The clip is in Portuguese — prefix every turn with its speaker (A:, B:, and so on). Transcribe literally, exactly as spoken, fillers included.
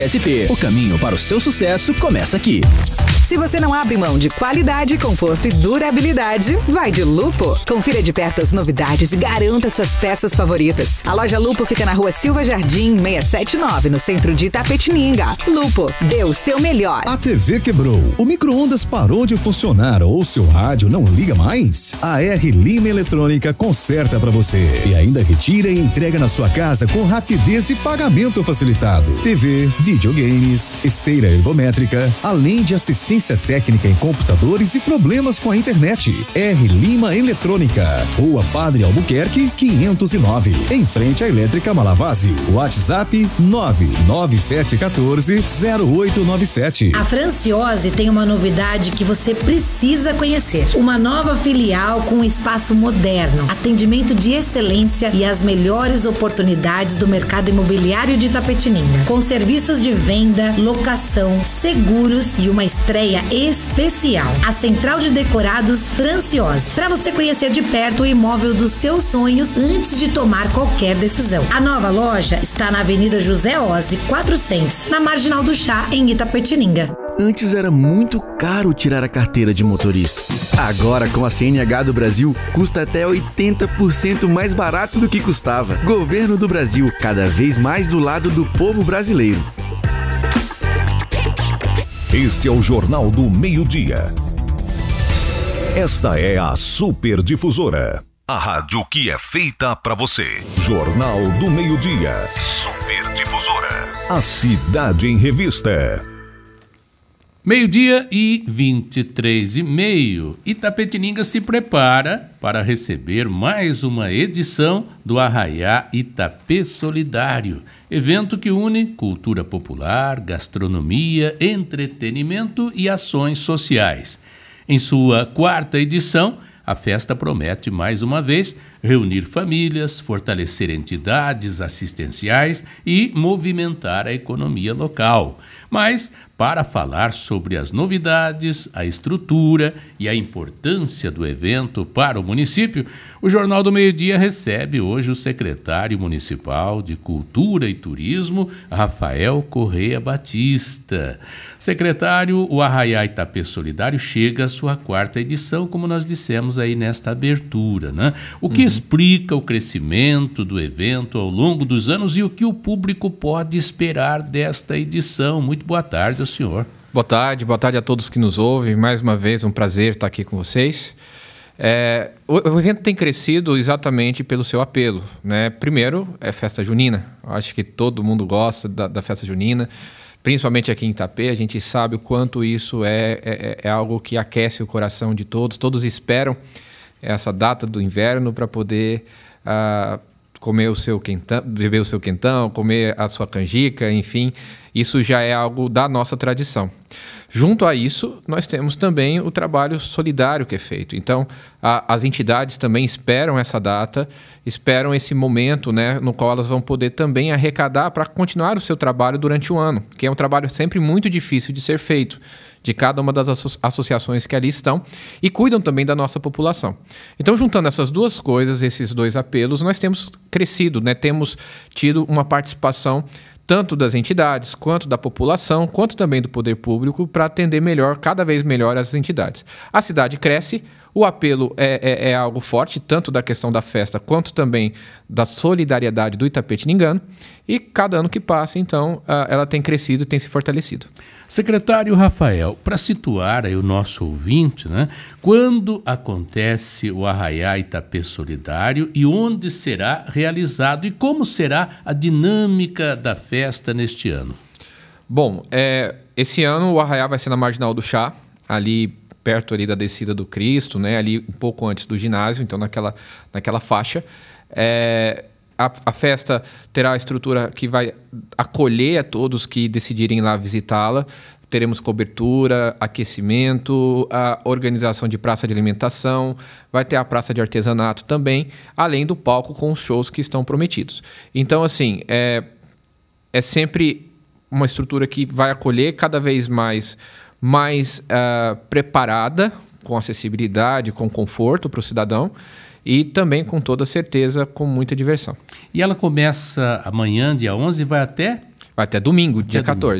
A: S P, o caminho para o seu sucesso começa aqui.
B: Se você não abre mão de qualidade, conforto e durabilidade, vai de Lupo. Confira de perto as novidades e garanta suas peças favoritas. A loja Lupo fica na rua Silva Jardim, seiscentos e setenta e nove, no centro de Itapetininga. Lupo, dê o seu melhor.
C: A T V quebrou, o micro-ondas parou de funcionar ou seu rádio não liga mais? A R Lima Eletrônica conserta pra você e ainda retira e entrega na sua casa com rapidez e pagamento facilitado. T V, videogames, esteira ergométrica, além de assistência técnica em computadores e problemas com a internet. R Lima Eletrônica, Rua Padre Albuquerque, quinhentos e nove, em frente à Elétrica Malavase. WhatsApp nove nove sete um quatro zero oito nove sete.
D: A Franciose tem uma novidade que você precisa conhecer. Uma nova filial com um espaço moderno, atendimento de excelência e as melhores oportunidades do mercado imobiliário de Itapetininga. Com serviços de venda, locação, seguros e uma estreia especial. A Central de Decorados Franciose. Para você conhecer de perto o imóvel dos seus sonhos antes de tomar qualquer decisão. A nova loja está na Avenida José Ozzi, quatrocentos, na Marginal do Chá, em Itapetininga.
E: Antes era muito caro tirar a carteira de motorista. Agora, com a C N H do Brasil, custa até oitenta por cento mais barato do que custava. Governo do Brasil, cada vez mais do lado do povo brasileiro.
F: Este é o Jornal do Meio-Dia. Esta é a Super Difusora, a rádio que é feita pra você. Jornal do Meio-Dia. Super Difusora. A cidade em revista.
G: Meio-dia e vinte e três e meio. Itapetininga se prepara para receber mais uma edição do Arraiá Itapê Solidário, evento que une cultura popular, gastronomia, entretenimento e ações sociais. Em sua quarta edição, a festa promete mais uma vez reunir famílias, fortalecer entidades assistenciais e movimentar a economia local. Mas, para falar sobre as novidades, a estrutura e a importância do evento para o município, o Jornal do Meio-Dia recebe hoje o secretário municipal de Cultura e Turismo, Rafael Correia Batista. Secretário, o Arraiá Itapê Solidário chega à sua quarta edição, como nós dissemos aí nesta abertura, né? O que uhum. explica o crescimento do evento ao longo dos anos e o que o público pode esperar desta edição. Muito boa tarde ao senhor.
H: Boa tarde, boa tarde a todos que nos ouvem. Mais uma vez, um prazer estar aqui com vocês. É, o, o evento tem crescido exatamente pelo seu apelo, né? Primeiro, é festa junina. Eu acho que todo mundo gosta da, da festa junina, principalmente aqui em Itapê. A gente sabe o quanto isso é, é, é algo que aquece o coração de todos. Todos esperam essa data do inverno para poder uh, comer o seu quentão, beber o seu quentão, comer a sua canjica, enfim. Isso já é algo da nossa tradição. Junto a isso, nós temos também o trabalho solidário que é feito. Então, a, as entidades também esperam essa data, esperam esse momento, né, no qual elas vão poder também arrecadar para continuar o seu trabalho durante o ano, que é um trabalho sempre muito difícil de ser feito, de cada uma das asso- associações que ali estão e cuidam também da nossa população. Então, juntando essas duas coisas, esses dois apelos, nós temos crescido, né, temos tido uma participação tanto das entidades, quanto da população, quanto também do poder público, para atender melhor, cada vez melhor as entidades. A cidade cresce, o apelo é, é, é algo forte, tanto da questão da festa, quanto também da solidariedade do Itapetiningano, e cada ano que passa, então, ela tem crescido e tem se fortalecido.
G: Secretário Rafael, para situar aí o nosso ouvinte, né, quando acontece o Arraiá Itapê Solidário e onde será realizado e como será a dinâmica da festa neste ano?
H: Bom, é, esse ano o Arraiá vai ser na Marginal do Chá, ali perto ali da descida do Cristo, né, ali um pouco antes do ginásio, então naquela, naquela faixa. É, a, a festa terá a estrutura que vai acolher a todos que decidirem ir lá visitá-la. Teremos cobertura, aquecimento, a organização de praça de alimentação, vai ter a praça de artesanato também, além do palco com os shows que estão prometidos. Então, assim, é, é sempre uma estrutura que vai acolher cada vez mais mais uh, preparada, com acessibilidade, com conforto para o cidadão e também, com toda certeza, com muita diversão.
G: E ela começa amanhã, dia onze, e vai até?
H: Até domingo, dia
G: Até domingo.
H: quatorze.